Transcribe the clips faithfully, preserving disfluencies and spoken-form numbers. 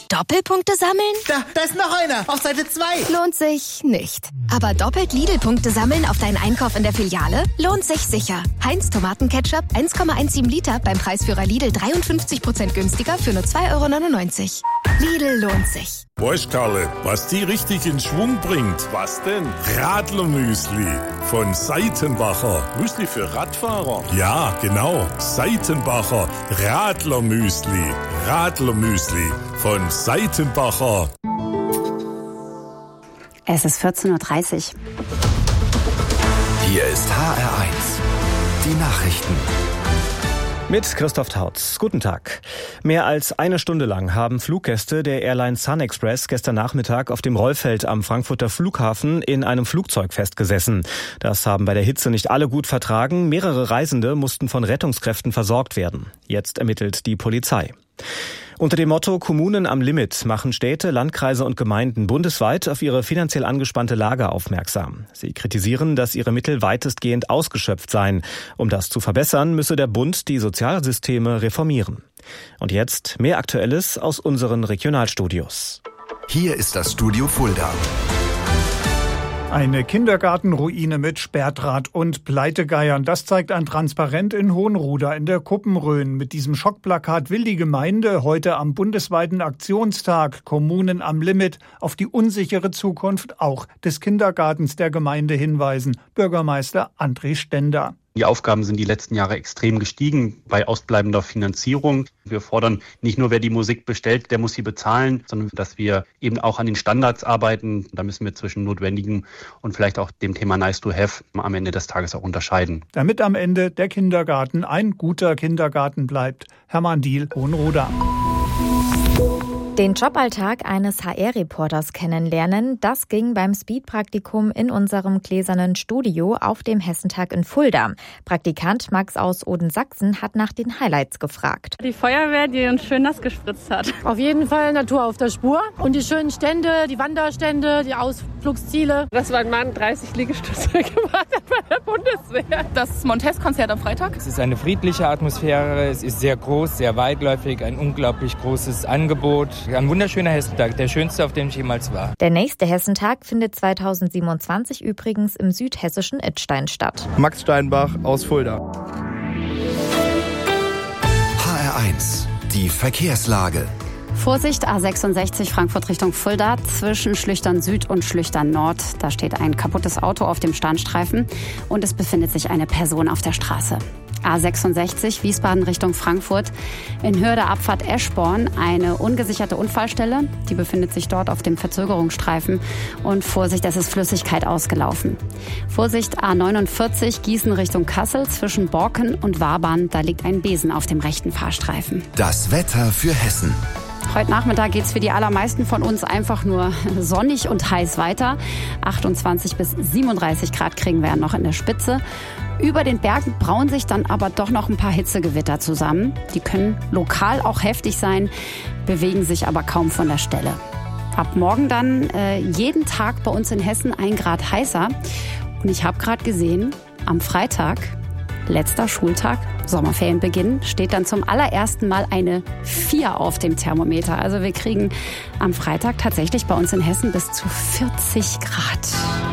Doppelpunkte sammeln? Da, da ist noch einer. Auf Seite zwei. Lohnt sich nicht. Aber doppelt Lidl-Punkte sammeln auf deinen Einkauf in der Filiale? Lohnt sich sicher. Heinz Tomatenketchup eins Komma siebzehn Liter beim Preisführer Lidl dreiundfünfzig Prozent günstiger für nur zwei Euro neunundneunzig. Lidl lohnt sich. Weißt Karle, was die richtig in Schwung bringt? Was denn? Radlermüsli von Seitenbacher. Müsli für Radfahrer? Ja, genau. Seitenbacher Radlermüsli. Radlermüsli von Seitenbacher. Es ist vierzehn Uhr dreißig. Hier ist H R eins. Die Nachrichten. Mit Christoph Tautz. Guten Tag. Mehr als eine Stunde lang haben Fluggäste der Airline Sun Express gestern Nachmittag auf dem Rollfeld am Frankfurter Flughafen in einem Flugzeug festgesessen. Das haben bei der Hitze nicht alle gut vertragen. Mehrere Reisende mussten von Rettungskräften versorgt werden. Jetzt ermittelt die Polizei. Unter dem Motto Kommunen am Limit machen Städte, Landkreise und Gemeinden bundesweit auf ihre finanziell angespannte Lage aufmerksam. Sie kritisieren, dass ihre Mittel weitestgehend ausgeschöpft seien. Um das zu verbessern, müsse der Bund die Sozialsysteme reformieren. Und jetzt mehr Aktuelles aus unseren Regionalstudios. Hier ist das Studio Fulda. Eine Kindergartenruine mit Sperrdraht und Pleitegeiern. Das zeigt ein Transparent in Hohenruder in der Kuppenrhön. Mit diesem Schockplakat will die Gemeinde heute am bundesweiten Aktionstag Kommunen am Limit auf die unsichere Zukunft auch des Kindergartens der Gemeinde hinweisen. Bürgermeister André Stender. Die Aufgaben sind die letzten Jahre extrem gestiegen bei ausbleibender Finanzierung. Wir fordern nicht nur, wer die Musik bestellt, der muss sie bezahlen, sondern dass wir eben auch an den Standards arbeiten. Da müssen wir zwischen Notwendigem und vielleicht auch dem Thema Nice to Have am Ende des Tages auch unterscheiden. Damit am Ende der Kindergarten ein guter Kindergarten bleibt. Hermann Diehl, Hohenruder. Den Joballtag eines H R-Reporters kennenlernen, das ging beim Speed-Praktikum in unserem gläsernen Studio auf dem Hessentag in Fulda. Praktikant Max aus Odensachsen hat nach den Highlights gefragt. Die Feuerwehr, die uns schön nass gespritzt hat. Auf jeden Fall Natur auf der Spur und die schönen Stände, die Wanderstände, die Ausflugsziele. Dass mein Mann dreißig Liegestütze gemacht hat bei der Bundeswehr. Das Montes-Konzert am Freitag. Es ist eine friedliche Atmosphäre, es ist sehr groß, sehr weitläufig, ein unglaublich großes Angebot. Ein wunderschöner Hessentag, der schönste, auf dem ich jemals war. Der nächste Hessentag findet zweitausendsiebenundzwanzig übrigens im südhessischen Idstein statt. Max Steinbach aus Fulda. H R eins, die Verkehrslage. Vorsicht, A sechsundsechzig Frankfurt Richtung Fulda, zwischen Schlüchtern Süd und Schlüchtern Nord. Da steht ein kaputtes Auto auf dem Standstreifen und es befindet sich eine Person auf der Straße. A sechsundsechzig Wiesbaden Richtung Frankfurt, in Höhe der Abfahrt Eschborn eine ungesicherte Unfallstelle. Die befindet sich dort auf dem Verzögerungsstreifen. Und Vorsicht, es ist Flüssigkeit ausgelaufen. Vorsicht, A neunundvierzig Gießen Richtung Kassel, zwischen Borken und Wabern. Da liegt ein Besen auf dem rechten Fahrstreifen. Das Wetter für Hessen. Heute Nachmittag geht's für die allermeisten von uns einfach nur sonnig und heiß weiter. achtundzwanzig bis siebenunddreißig Grad kriegen wir ja noch in der Spitze. Über den Bergen brauen sich dann aber doch noch ein paar Hitzegewitter zusammen. Die können lokal auch heftig sein, bewegen sich aber kaum von der Stelle. Ab morgen dann äh, jeden Tag bei uns in Hessen ein Grad heißer. Und ich habe gerade gesehen, am Freitag, letzter Schultag, Sommerferienbeginn, steht dann zum allerersten Mal eine vier auf dem Thermometer. Also wir kriegen am Freitag tatsächlich bei uns in Hessen bis zu vierzig Grad.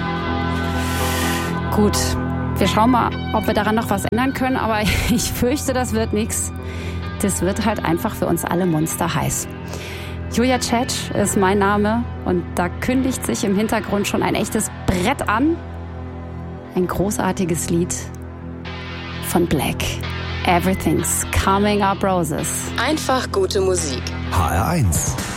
Gut, wir schauen mal, ob wir daran noch was ändern können. Aber ich fürchte, das wird nichts. Das wird halt einfach für uns alle monsterheiß. Julia Tschetsch ist mein Name und da kündigt sich im Hintergrund schon ein echtes Brett an. Ein großartiges Lied von Black. Everything's Coming Up Roses. Einfach gute Musik. H R eins.